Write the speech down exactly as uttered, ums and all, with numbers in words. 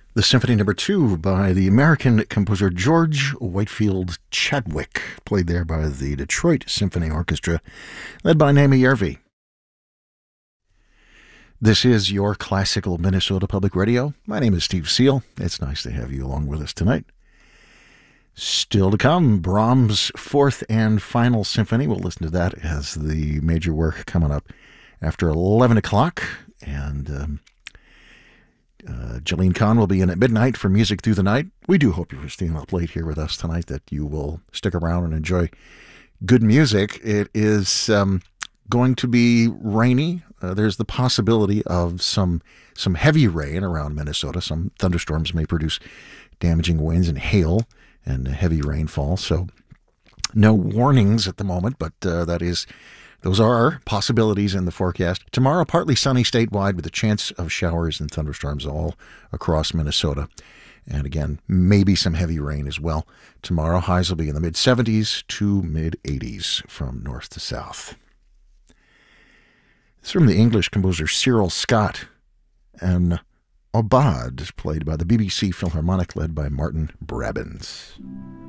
The Symphony Number Two by the American composer George Whitefield Chadwick, played there by the Detroit Symphony Orchestra, led by Naomi Järvi. This is your Classical Minnesota Public Radio. My name is Steve Seal. It's nice to have you along with us tonight. Still to come, Brahms' fourth and final symphony. We'll listen to that as the major work coming up after eleven o'clock. And um, uh, Jolene Kahn will be in at midnight for Music Through the Night. We do hope you're staying up late here with us tonight, that you will stick around and enjoy good music. It is um, going to be rainy. Uh, there's the possibility of some some heavy rain around Minnesota. Some thunderstorms may produce damaging winds and hail and heavy rainfall. So no warnings at the moment, but uh, that is, those are possibilities in the forecast. Tomorrow, partly sunny statewide with a chance of showers and thunderstorms all across Minnesota. And again, maybe some heavy rain as well. Tomorrow, highs will be in the mid seventies to mid eighties from north to south. It's from the English composer Cyril Scott, and Aubade, played by the B B C Philharmonic, led by Martin Brabbins.